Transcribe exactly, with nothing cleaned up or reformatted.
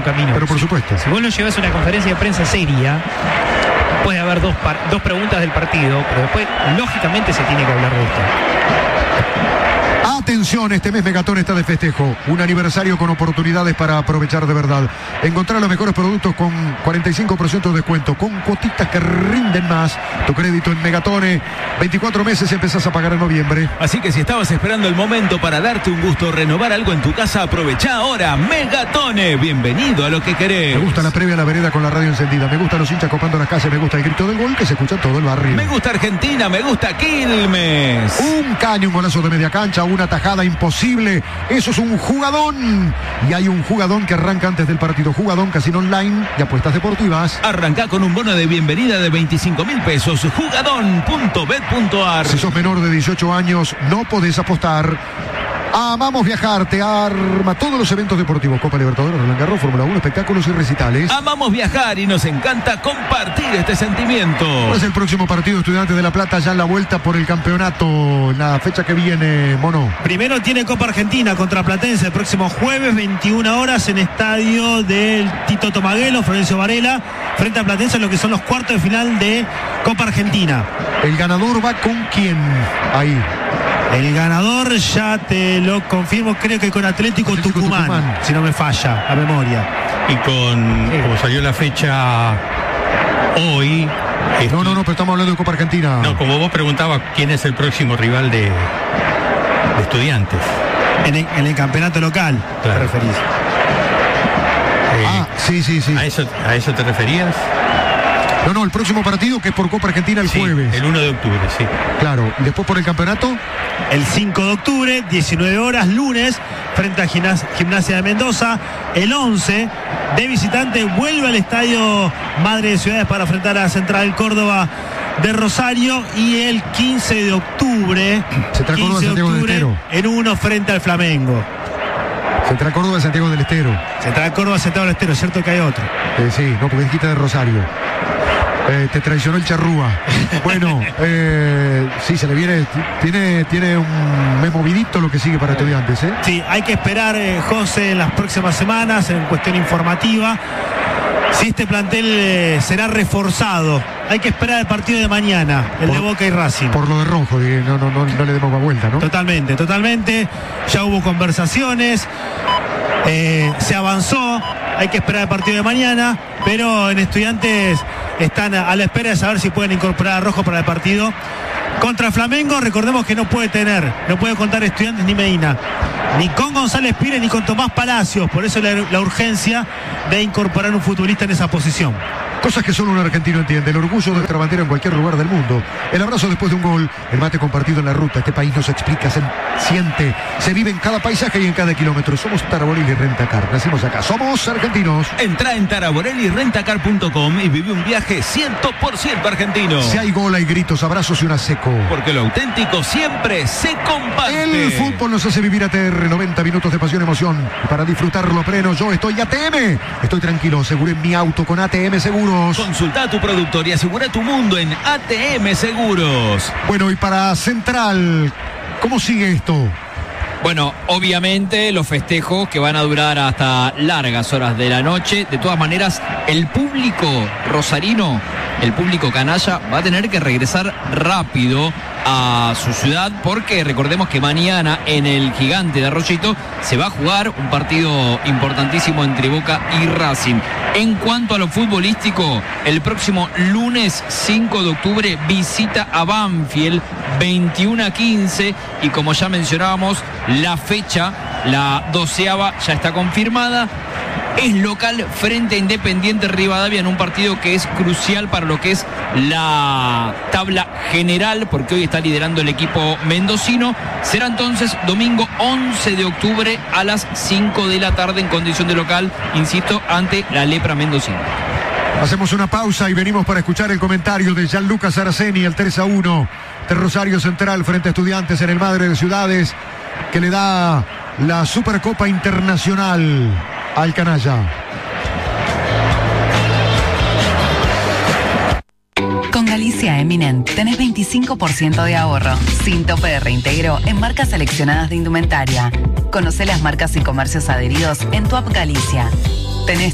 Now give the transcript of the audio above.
camino. Pero por supuesto. Si vos lo llevas a una conferencia de prensa seria, puede haber dos, par- dos preguntas del partido, pero después, lógicamente, se tiene que hablar de esto. Atención, este mes Megatón está de festejo. Un aniversario con oportunidades para aprovechar de verdad. Encontrar los mejores productos con cuarenta y cinco por ciento de descuento, con cuotitas que rinden más. Tu crédito en Megatone. veinticuatro meses empezás a pagar en noviembre. Así que si estabas esperando el momento para darte un gusto, renovar algo en tu casa, aprovecha ahora. Megatone, bienvenido a lo que querés. Me gusta la previa a la vereda con la radio encendida. Me gustan los hinchas copando las calles. Me gusta el grito del gol que se escucha en todo el barrio. Me gusta Argentina, me gusta Quilmes. Un caño, un golazo de media cancha, una tajada imposible. Eso es un jugadón. Y hay un jugadón que arranca antes del partido. Jugadón, casino online y apuestas deportivas. Arranca con un bono de bienvenida de veinticinco mil pesos. Jugadón punto bet punto ar. Si sos menor de dieciocho años, no podés apostar. Amamos viajar, te arma todos los eventos deportivos. Copa Libertadores, Roland Garros, Fórmula uno, espectáculos y recitales. Amamos viajar y nos encanta compartir este sentimiento. Es el próximo partido Estudiantes de La Plata, ya en la vuelta por el campeonato. La fecha que viene, Mono. Primero tiene Copa Argentina contra Platense el próximo jueves, veintiuna horas, en estadio del Tito Tomaguelo, Florencio Varela, frente a Platense en lo que son los cuartos de final de Copa Argentina. ¿El ganador va con quién ahí? El ganador ya te lo confirmo, creo que con Atlético, Atlético Tucumán, Tucumán, si no me falla la memoria. Y con, como salió la fecha hoy... No, no, no, pero estamos hablando de Copa Argentina. No, como vos preguntabas, ¿quién es el próximo rival de, de Estudiantes? En el, en el campeonato local, claro. ¿Te referís? Eh, Ah, sí, sí, sí. ¿a eso, ¿A eso te referías? No, no, el próximo partido que es por Copa Argentina el Sí, jueves. el uno de octubre, sí. Claro, y después por el campeonato. El cinco de octubre, diecinueve horas, lunes, frente a Gimnasia, Gimnasia de Mendoza. El once, de visitante, vuelve al estadio Madre de Ciudades para enfrentar a Central Córdoba de Rosario. Y el quince de octubre, Central Córdoba, quince de Santiago del octubre, Estero. en uno frente al Flamengo. Central Córdoba de Santiago del Estero. Central Córdoba, Santiago del Estero, cierto que hay otro. Eh, sí, no, porque dijiste de Rosario. Eh, te traicionó el charrúa. Bueno, eh, sí, se le viene. Tiene, tiene un mes movidito lo que sigue para Estudiantes, ¿eh? Sí, hay que esperar, eh, José, en las próximas semanas, en cuestión informativa, si este plantel eh, será reforzado. Hay que esperar el partido de mañana, el por, de Boca y Racing. Por lo de Rojo, que no, no, no, no le demos más vuelta, ¿no? Totalmente, totalmente. Ya hubo conversaciones, eh, se avanzó. Hay que esperar el partido de mañana, pero en Estudiantes están a la espera de saber si pueden incorporar a Rojo para el partido contra Flamengo. Recordemos que no puede tener, no puede contar Estudiantes ni Medina, ni con González Pires ni con Tomás Palacios. Por eso la, la urgencia de incorporar un futbolista en esa posición. Cosas que solo un argentino entiende. El orgullo de nuestra bandera en cualquier lugar del mundo. El abrazo después de un gol. El mate compartido en la ruta. Este país nos explica, se siente, se vive en cada paisaje y en cada kilómetro. Somos Taraborelli Rentacar. Nacimos acá. Somos argentinos. Entra en taraborelli rentacar punto com y vive un viaje cien por ciento argentino. Si hay gol, hay gritos, abrazos y una seco. Porque lo auténtico siempre se comparte. El fútbol nos hace vivir A T R. noventa minutos de pasión y emoción. Para disfrutarlo pleno, yo estoy A T M. Estoy tranquilo, aseguré mi auto con A T M Seguros. Consulta a tu productor y asegura tu mundo en A T M Seguros. Bueno, y para Central, ¿cómo sigue esto? Bueno, obviamente los festejos que van a durar hasta largas horas de la noche. De todas maneras, el público rosarino, el público canalla, va a tener que regresar rápido a su ciudad, porque recordemos que mañana en el Gigante de Arroyito se va a jugar un partido importantísimo entre Boca y Racing. En cuanto a lo futbolístico, el próximo lunes cinco de octubre visita a Banfield, veintiuno a quince, y como ya mencionábamos, la fecha, la doceava, ya está confirmada. Es local frente a Independiente Rivadavia en un partido que es crucial para lo que es la tabla general, porque hoy está liderando el equipo mendocino. Será entonces domingo once de octubre a las cinco de la tarde en condición de local, insisto, ante la lepra mendocina. Hacemos una pausa y venimos para escuchar el comentario de Gianluca Saraceni, el tres a uno de Rosario Central frente a Estudiantes en el Madre de Ciudades, que le da la Supercopa Internacional al canalla. Con Galicia Eminent tenés veinticinco por ciento de ahorro, sin tope de reintegro en marcas seleccionadas de indumentaria. Conocé las marcas y comercios adheridos en tu app Galicia. Tenés